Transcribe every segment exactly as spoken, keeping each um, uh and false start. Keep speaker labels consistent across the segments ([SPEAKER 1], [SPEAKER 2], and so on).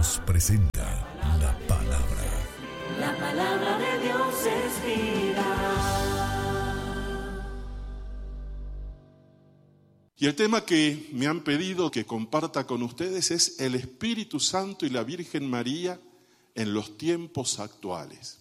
[SPEAKER 1] Dios presenta la palabra.
[SPEAKER 2] La palabra de Dios es vida.
[SPEAKER 3] Y el tema que me han pedido que comparta con ustedes es el Espíritu Santo y la Virgen María en los tiempos actuales.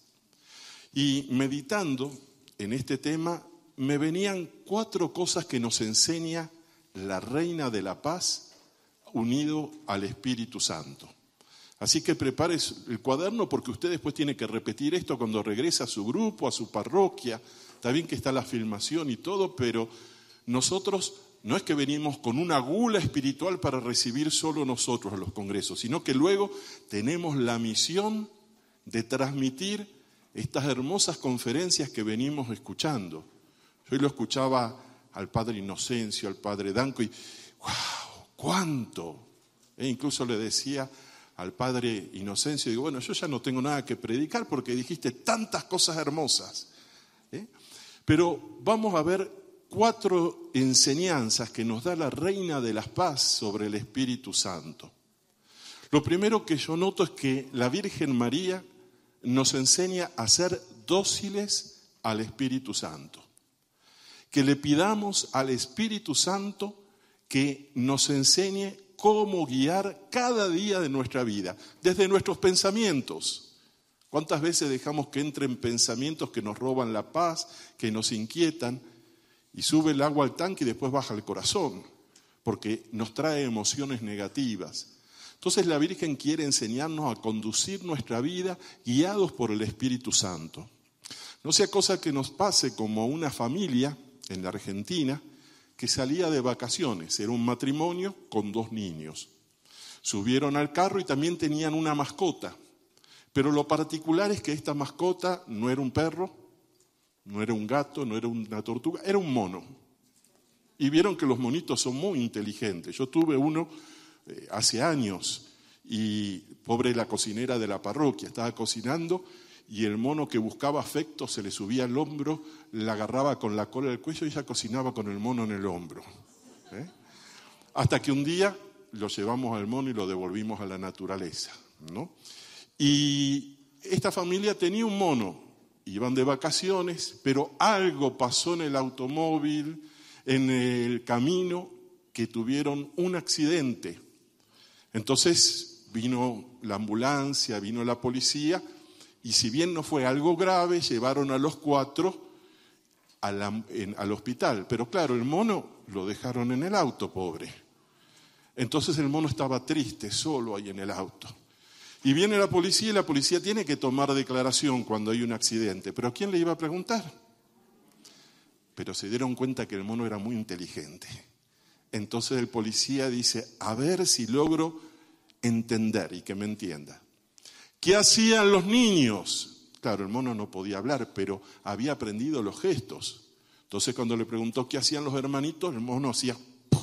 [SPEAKER 3] Y meditando en este tema, me venían cuatro cosas que nos enseña la Reina de la Paz unido al Espíritu Santo. Así que prepare el cuaderno porque usted después tiene que repetir esto cuando regresa a su grupo, a su parroquia. Está bien que está la filmación y todo, pero nosotros no es que venimos con una gula espiritual para recibir solo nosotros a los congresos, sino que luego tenemos la misión de transmitir estas hermosas conferencias que venimos escuchando. Yo lo escuchaba al padre Inocencio, al padre Danco, y ¡wow! ¡Cuánto! E incluso le decía al padre Inocencio, digo, bueno, yo ya no tengo nada que predicar porque dijiste tantas cosas hermosas. ¿Eh? Pero vamos a ver cuatro enseñanzas que nos da la Reina de la Paz sobre el Espíritu Santo. Lo primero que yo noto es que la Virgen María nos enseña a ser dóciles al Espíritu Santo. Que le pidamos al Espíritu Santo que nos enseñe cómo guiar cada día de nuestra vida, desde nuestros pensamientos. ¿Cuántas veces dejamos que entren pensamientos que nos roban la paz, que nos inquietan, y sube el agua al tanque y después baja al corazón, porque nos trae emociones negativas? Entonces la Virgen quiere enseñarnos a conducir nuestra vida guiados por el Espíritu Santo. No sea cosa que nos pase como una familia en la Argentina que salía de vacaciones. Era un matrimonio con dos niños. Subieron al carro y también tenían una mascota. Pero lo particular es que esta mascota no era un perro, no era un gato, no era una tortuga, era un mono. Y vieron que los monitos son muy inteligentes. Yo tuve uno eh, hace años y pobre la cocinera de la parroquia, estaba cocinando y el mono que buscaba afecto se le subía al hombro, la agarraba con la cola del cuello y ella cocinaba con el mono en el hombro. ¿Eh? Hasta que un día lo llevamos al mono y lo devolvimos a la naturaleza, ¿no? Y esta familia tenía un mono, iban de vacaciones, pero algo pasó en el automóvil, en el camino, que tuvieron un accidente. Entonces vino la ambulancia, vino la policía, y si bien no fue algo grave, llevaron a los cuatro a la, en, al hospital. Pero claro, el mono lo dejaron en el auto, pobre. Entonces el mono estaba triste, solo ahí en el auto. Y viene la policía y la policía tiene que tomar declaración cuando hay un accidente. ¿Pero a quién le iba a preguntar? Pero se dieron cuenta que el mono era muy inteligente. Entonces el policía dice, a ver si logro entender y que me entienda. ¿Qué hacían los niños? Claro, el mono no podía hablar, pero había aprendido los gestos. Entonces cuando le preguntó qué hacían los hermanitos, el mono hacía...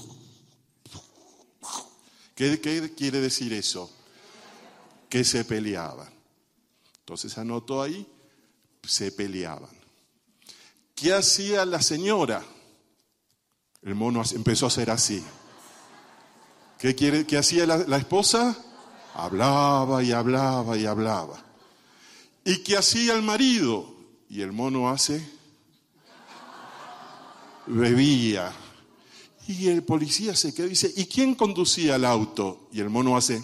[SPEAKER 3] ¿Qué, qué quiere decir eso? Que se peleaban. Entonces anotó ahí, se peleaban. ¿Qué hacía la señora? El mono empezó a hacer así. ¿Qué, quiere, qué hacía la, la esposa? Hablaba y hablaba y hablaba. ¿Y qué hacía el marido? Y el mono hace, bebía. Y el policía se queda y dice, ¿y quién conducía el auto? Y el mono hace.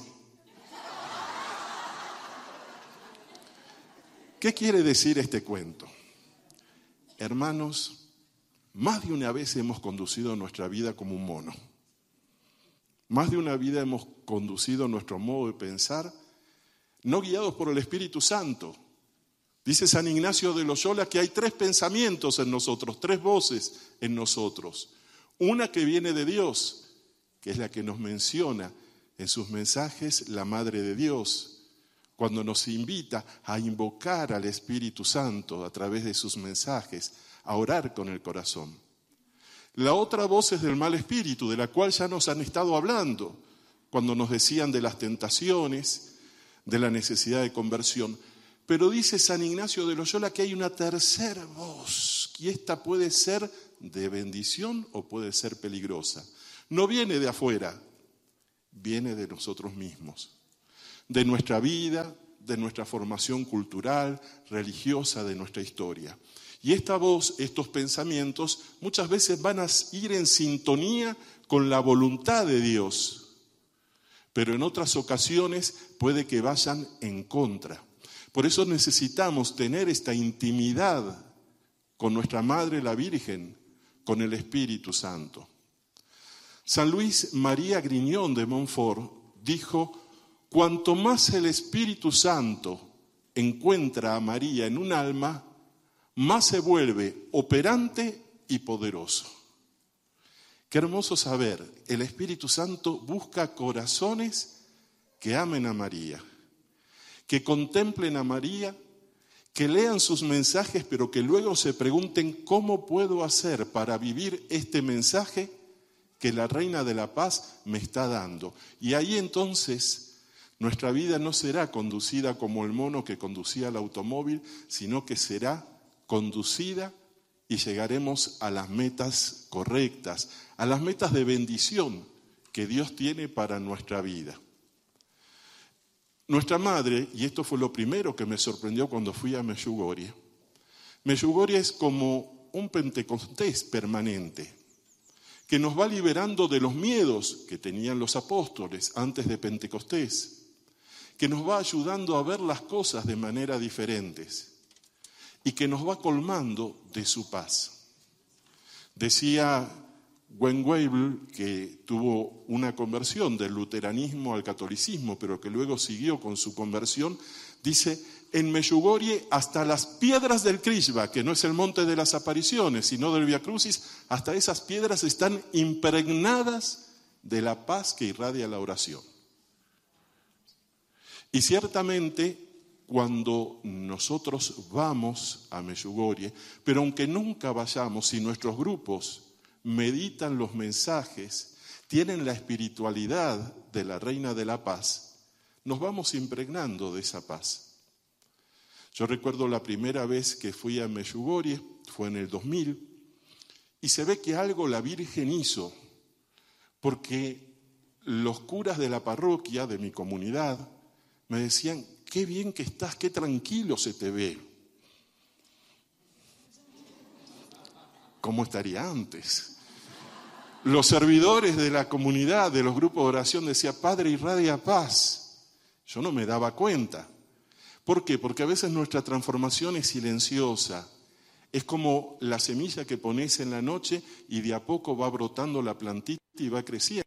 [SPEAKER 3] ¿Qué quiere decir este cuento? Hermanos, más de una vez hemos conducido nuestra vida como un mono. Más de una vida hemos conducido nuestro modo de pensar, no guiados por el Espíritu Santo. Dice San Ignacio de Loyola que hay tres pensamientos en nosotros, tres voces en nosotros. Una que viene de Dios, que es la que nos menciona en sus mensajes la Madre de Dios, cuando nos invita a invocar al Espíritu Santo a través de sus mensajes, a orar con el corazón. La otra voz es del mal espíritu, de la cual ya nos han estado hablando, cuando nos decían de las tentaciones, de la necesidad de conversión. Pero dice San Ignacio de Loyola que hay una tercera voz, y esta puede ser de bendición o puede ser peligrosa. No viene de afuera, viene de nosotros mismos. de nuestra vida, de nuestra formación cultural, religiosa, de nuestra historia. Y esta voz, estos pensamientos, muchas veces van a ir en sintonía con la voluntad de Dios, pero en otras ocasiones puede que vayan en contra. Por eso necesitamos tener esta intimidad con nuestra Madre la Virgen, con el Espíritu Santo. San Luis María Griñón de Montfort dijo: cuanto más el Espíritu Santo encuentra a María en un alma, más se vuelve operante y poderoso. Qué hermoso saber, el Espíritu Santo busca corazones que amen a María, que contemplen a María, que lean sus mensajes, pero que luego se pregunten cómo puedo hacer para vivir este mensaje que la Reina de la Paz me está dando. Y ahí entonces nuestra vida no será conducida como el mono que conducía el automóvil, sino que será conducida y llegaremos a las metas correctas, a las metas de bendición que Dios tiene para nuestra vida. Nuestra madre, y esto fue lo primero que me sorprendió cuando fui a Medjugorje, Medjugorje es como un Pentecostés permanente, que nos va liberando de los miedos que tenían los apóstoles antes de Pentecostés, que nos va ayudando a ver las cosas de manera diferentes y que nos va colmando de su paz. Decía Gwen Weibel, que tuvo una conversión del luteranismo al catolicismo, pero que luego siguió con su conversión, dice: en Medjugorje hasta las piedras del Krishva, que no es el monte de las apariciones, sino del Via Crucis, hasta esas piedras están impregnadas de la paz que irradia la oración. Y ciertamente, cuando nosotros vamos a Medjugorje, pero aunque nunca vayamos, si nuestros grupos meditan los mensajes, tienen la espiritualidad de la Reina de la Paz, nos vamos impregnando de esa paz. Yo recuerdo la primera vez que fui a Medjugorje, fue en el dos mil, y se ve que algo la Virgen hizo, porque los curas de la parroquia, de mi comunidad, me decían: qué bien que estás, qué tranquilo se te ve. ¿Cómo estaría antes? Los servidores de la comunidad, de los grupos de oración, decían: Padre, irradia paz. Yo no me daba cuenta. ¿Por qué? Porque a veces nuestra transformación es silenciosa. Es como la semilla que pones en la noche y de a poco va brotando la plantita y va creciendo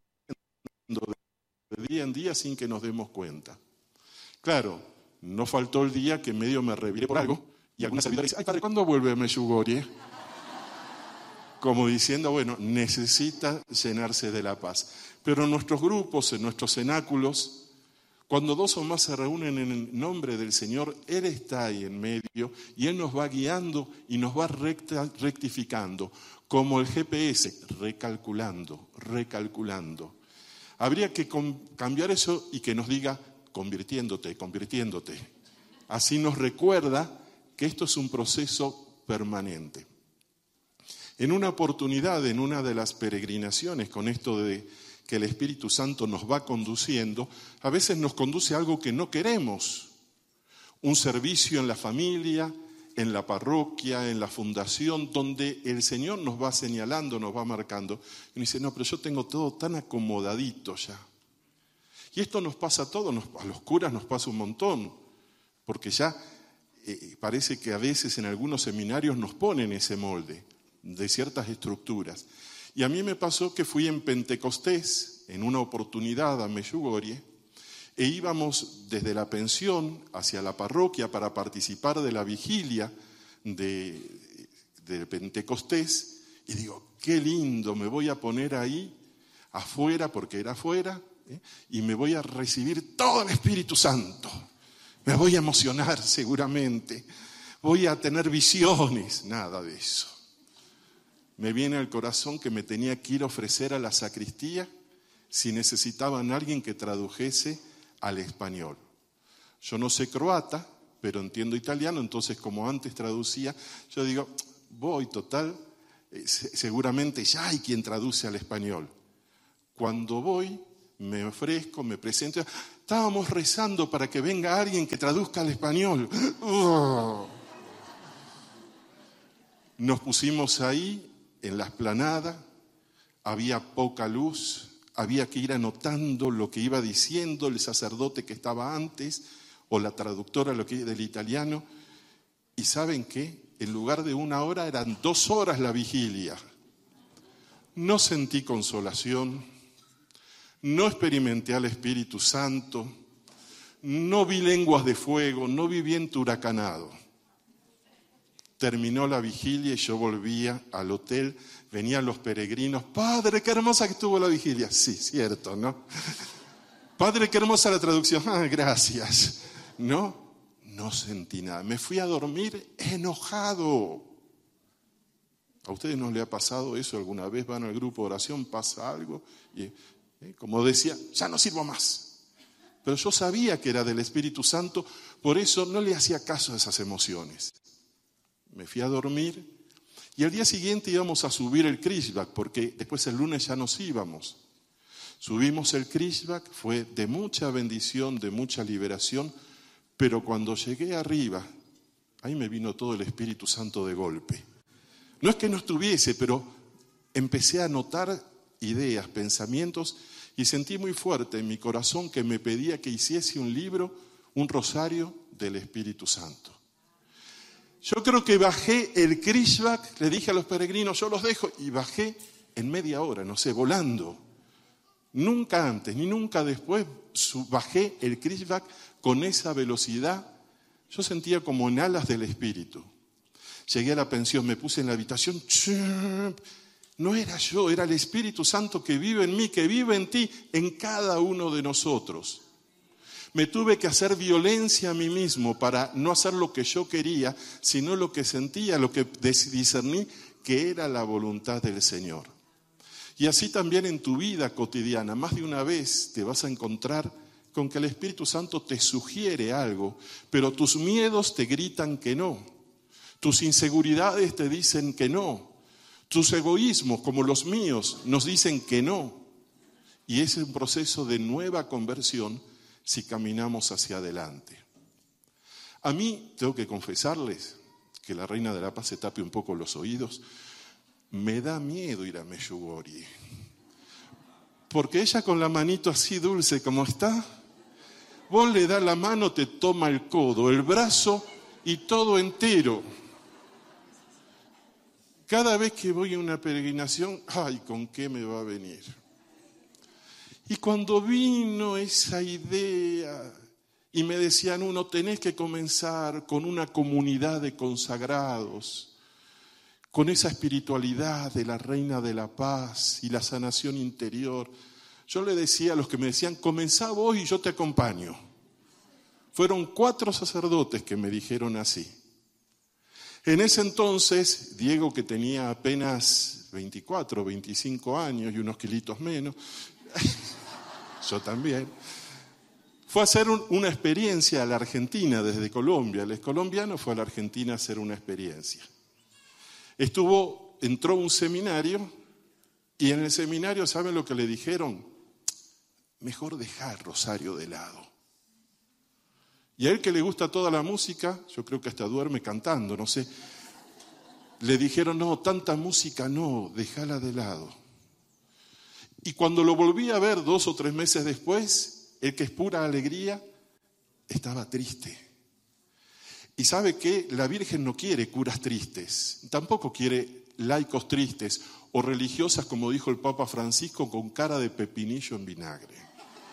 [SPEAKER 3] de día en día sin que nos demos cuenta. Claro, no faltó el día que medio me reviré por algo y alguna servidora dice: ay, Padre, ¿cuándo vuelve a Medjugorje? Como diciendo, bueno, necesita llenarse de la paz. Pero en nuestros grupos, en nuestros cenáculos, cuando dos o más se reúnen en el nombre del Señor, Él está ahí en medio y Él nos va guiando y nos va recta, rectificando, como el G P S, recalculando, recalculando. Habría que cambiar eso y que nos diga: convirtiéndote, convirtiéndote. Así nos recuerda que esto es un proceso permanente. En una oportunidad, en una de las peregrinaciones, con esto de que el Espíritu Santo nos va conduciendo, a veces nos conduce a algo que no queremos. Un servicio en la familia, en la parroquia, en la fundación, donde el Señor nos va señalando, nos va marcando. Y dice: no, pero yo tengo todo tan acomodadito ya. Y esto nos pasa a todos, nos, a los curas nos pasa un montón, porque ya eh, parece que a veces en algunos seminarios nos ponen ese molde de ciertas estructuras. Y a mí me pasó que fui en Pentecostés, en una oportunidad a Medjugorje, e íbamos desde la pensión hacia la parroquia para participar de la vigilia de, de Pentecostés, y digo: qué lindo, me voy a poner ahí afuera, porque era afuera, ¿eh? y me voy a recibir todo el Espíritu Santo. Me voy a emocionar seguramente, voy a tener visiones, nada de eso. Me viene al corazón que me tenía que ir a ofrecer a la sacristía si necesitaban a alguien que tradujese al español. Yo no sé croata, pero entiendo italiano, entonces como antes traducía, yo digo: voy, total, eh, seguramente ya hay quien traduce al español. Cuando voy, me ofrezco, me presento: Estábamos rezando para que venga alguien que traduzca al español. Oh. Nos pusimos ahí, en la explanada, había poca luz, había que ir anotando lo que iba diciendo el sacerdote que estaba antes, o la traductora lo que del italiano. ¿Y saben qué? En lugar de una hora, eran dos horas la vigilia. No sentí consolación, no experimenté al Espíritu Santo, no vi lenguas de fuego, no vi viento huracanado. Terminó la vigilia y yo volvía al hotel, venían los peregrinos. Padre, qué hermosa que estuvo la vigilia. Sí, cierto, ¿no? Padre, qué hermosa la traducción. Ah, gracias. No, no sentí nada. Me fui a dormir enojado. ¿A ustedes no les ha pasado eso alguna vez? Van al grupo de oración, pasa algo y, eh, como decía, ya no sirvo más. Pero yo sabía que era del Espíritu Santo, por eso no le hacía caso a esas emociones. Me fui a dormir y al día siguiente íbamos a subir el Krishbak, porque después el lunes ya nos íbamos. Subimos el Krishbak, fue de mucha bendición, de mucha liberación, pero cuando llegué arriba, ahí me vino todo el Espíritu Santo de golpe. No es que no estuviese, pero empecé a notar ideas, pensamientos, y sentí muy fuerte en mi corazón que me pedía que hiciese un libro, un rosario del Espíritu Santo. Yo creo que bajé el Krishbak, le dije a los peregrinos, yo los dejo, y bajé en media hora, no sé, volando. Nunca antes ni nunca después bajé el Krishbak con esa velocidad. Yo sentía como en alas del Espíritu. Llegué a la pensión, me puse en la habitación. No era yo, era el Espíritu Santo que vive en mí, que vive en ti, en cada uno de nosotros. Me tuve que hacer violencia a mí mismo para no hacer lo que yo quería, sino lo que sentía, lo que discerní que era la voluntad del Señor. Y así también en tu vida cotidiana, más de una vez te vas a encontrar con que el Espíritu Santo te sugiere algo, pero tus miedos te gritan que no, tus inseguridades te dicen que no, tus egoísmos, como los míos, nos dicen que no. Y es un proceso de nueva conversión si caminamos hacia adelante. A mí, tengo que confesarles, que la Reina de la Paz se tape un poco los oídos, me da miedo ir a Medjugorje. Porque ella con la manito así dulce como está, vos le das la mano, te toma el codo, el brazo y todo entero. Cada vez que voy a una peregrinación, ay, ¿con qué me va a venir? Y cuando vino esa idea y me decían, uno, tenés que comenzar con una comunidad de consagrados, con esa espiritualidad de la Reina de la Paz y la sanación interior. Yo le decía a los que me decían, comenzá vos y yo te acompaño. Fueron cuatro sacerdotes que me dijeron así. En ese entonces, Diego, que tenía apenas veinticuatro, veinticinco años y unos kilitos menos, yo también, fue a hacer un, una experiencia a la Argentina desde Colombia. El colombiano fue a la Argentina a hacer una experiencia. Estuvo, entró a un seminario y en el seminario, ¿saben lo que le dijeron? Mejor dejar Rosario de lado. Y a él que le gusta toda la música, yo creo que hasta duerme cantando, no sé. Le dijeron, no, tanta música no, déjala de lado. Y cuando lo volví a ver dos o tres meses después, el que es pura alegría, estaba triste. Y ¿sabe qué? La Virgen no quiere curas tristes, tampoco quiere laicos tristes o religiosas, como dijo el Papa Francisco, con cara de pepinillo en vinagre.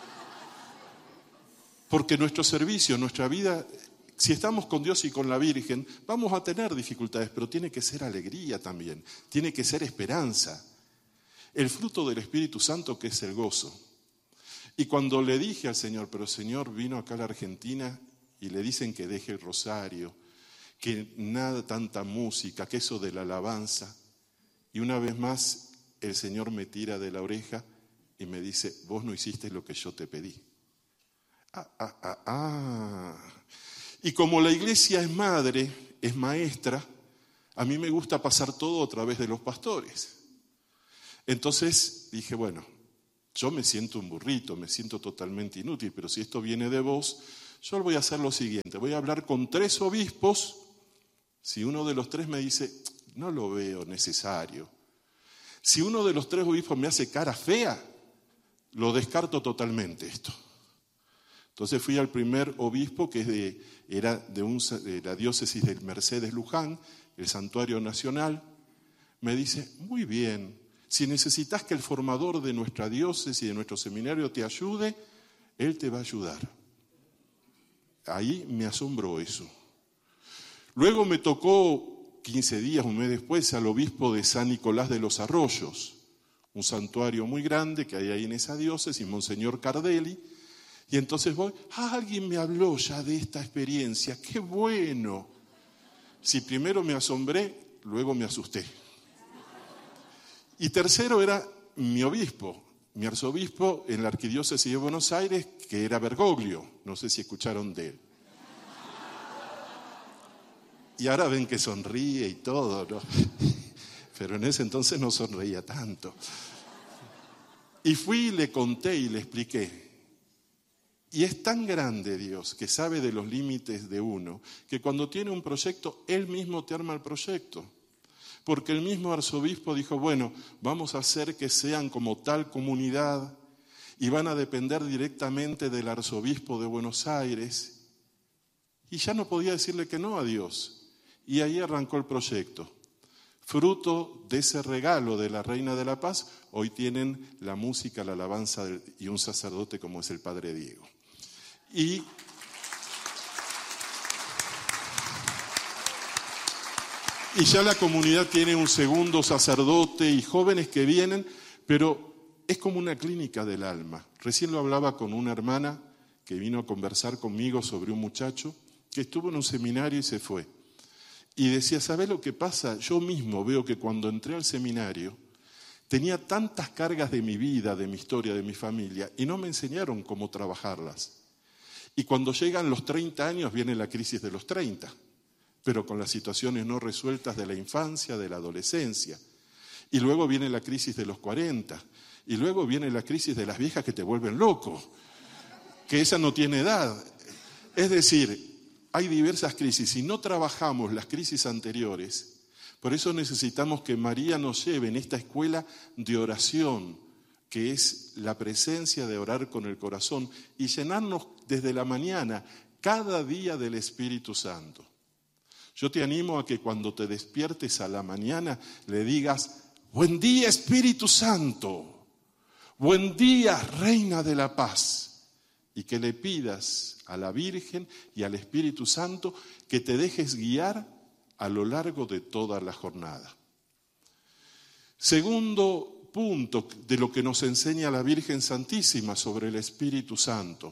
[SPEAKER 3] Porque nuestro servicio, nuestra vida, si estamos con Dios y con la Virgen, vamos a tener dificultades, pero tiene que ser alegría también, tiene que ser esperanza. El fruto del Espíritu Santo, que es el gozo. Y cuando le dije al Señor, pero Señor, vino acá a la Argentina y le dicen que deje el rosario, que nada, tanta música, que eso de la alabanza. Y una vez más el Señor me tira de la oreja y me dice, vos no hiciste lo que yo te pedí. Ah, ah, ah, ah. Y como la iglesia es madre, es maestra, a mí me gusta pasar todo a través de los pastores. Entonces dije, bueno, yo me siento un burrito, me siento totalmente inútil, pero si esto viene de vos, yo voy a hacer lo siguiente, voy a hablar con tres obispos, si uno de los tres me dice, no lo veo necesario, si uno de los tres obispos me hace cara fea, lo descarto totalmente esto. Entonces fui al primer obispo, que es de, era de, un, de la diócesis de Mercedes Luján, el santuario nacional. Me dice, muy bien, si necesitas que el formador de nuestra diócesis y de nuestro seminario te ayude, él te va a ayudar. Ahí me asombró eso. Luego me tocó, quince días, un mes después, al obispo de San Nicolás de los Arroyos, un santuario muy grande que hay ahí en esa diócesis, Monseñor Cardelli. Y entonces voy, ah, alguien me habló ya de esta experiencia, qué bueno. Si primero me asombré, luego me asusté. Y tercero era mi obispo, mi arzobispo en la arquidiócesis de Buenos Aires, que era Bergoglio, no sé si escucharon de él. Y ahora ven que sonríe y todo, ¿no? Pero en ese entonces no sonreía tanto. Y fui y le conté y le expliqué. Y es tan grande Dios, que sabe de los límites de uno, que cuando tiene un proyecto, Él mismo te arma el proyecto. Porque el mismo arzobispo dijo, bueno, vamos a hacer que sean como tal comunidad y van a depender directamente del arzobispo de Buenos Aires. Y ya no podía decirle que no a Dios. Y ahí arrancó el proyecto. Fruto de ese regalo de la Reina de la Paz, hoy tienen la música, la alabanza y un sacerdote como es el Padre Diego. Y Y ya la comunidad tiene un segundo sacerdote y jóvenes que vienen, pero es como una clínica del alma. Recién lo hablaba con una hermana que vino a conversar conmigo sobre un muchacho que estuvo en un seminario y se fue. Y decía, ¿sabés lo que pasa? Yo mismo veo que cuando entré al seminario tenía tantas cargas de mi vida, de mi historia, de mi familia, y no me enseñaron cómo trabajarlas. Y cuando llegan los treinta años viene la crisis de los treinta. Pero con las situaciones no resueltas de la infancia, de la adolescencia. Y luego viene la crisis de los cuarenta. Y luego viene la crisis de las viejas que te vuelven loco, que esa no tiene edad. Es decir, hay diversas crisis. Si no trabajamos las crisis anteriores, por eso necesitamos que María nos lleve en esta escuela de oración, que es la presencia de orar con el corazón y llenarnos desde la mañana, cada día del Espíritu Santo. Yo te animo a que cuando te despiertes a la mañana le digas, buen día Espíritu Santo, buen día Reina de la Paz, y que le pidas a la Virgen y al Espíritu Santo que te dejes guiar a lo largo de toda la jornada. Segundo punto de lo que nos enseña la Virgen Santísima sobre el Espíritu Santo.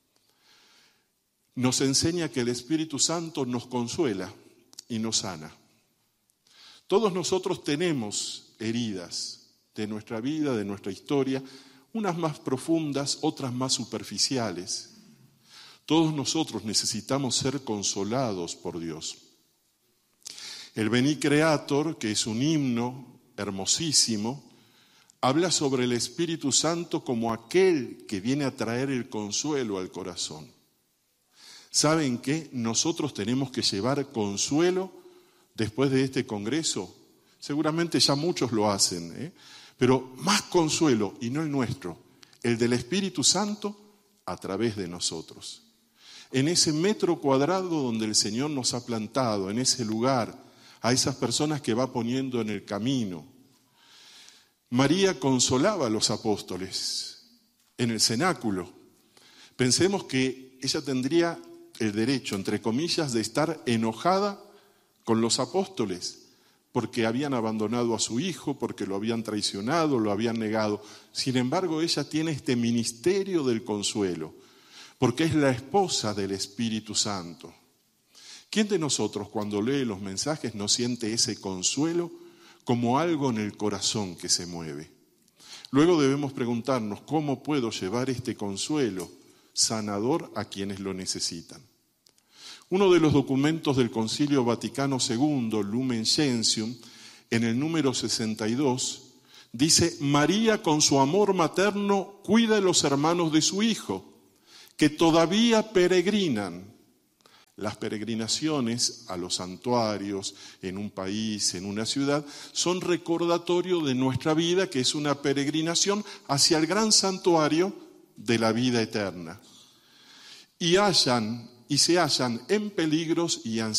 [SPEAKER 3] Nos enseña que el Espíritu Santo nos consuela y nos sana. Todos nosotros tenemos heridas de nuestra vida, de nuestra historia, unas más profundas, otras más superficiales. Todos nosotros necesitamos ser consolados por Dios. El Veni Creator, que es un himno hermosísimo, habla sobre el Espíritu Santo como aquel que viene a traer el consuelo al corazón. ¿Saben qué? Nosotros tenemos que llevar consuelo después de este congreso. Seguramente ya muchos lo hacen, ¿eh? Pero más consuelo, y no el nuestro, el del Espíritu Santo a través de nosotros. En ese metro cuadrado donde el Señor nos ha plantado, en ese lugar, a esas personas que va poniendo en el camino. María consolaba a los apóstoles en el cenáculo. Pensemos que ella tendría el derecho, entre comillas, de estar enojada con los apóstoles, porque habían abandonado a su hijo, porque lo habían traicionado, lo habían negado. Sin embargo, ella tiene este ministerio del consuelo, porque es la esposa del Espíritu Santo. ¿Quién de nosotros, cuando lee los mensajes, no siente ese consuelo como algo en el corazón que se mueve? Luego debemos preguntarnos, ¿cómo puedo llevar este consuelo sanador a quienes lo necesitan? Uno de los documentos del Concilio Vaticano segundo, Lumen Gentium, en el número sesenta y dos, Dice, María con su amor materno cuida de los hermanos de su hijo, que todavía peregrinan. Las peregrinaciones a los santuarios en un país, en una ciudad, son recordatorio de nuestra vida, que es una peregrinación hacia el gran santuario de la vida eterna. Y hallan y se hallan en peligros y ansiedades.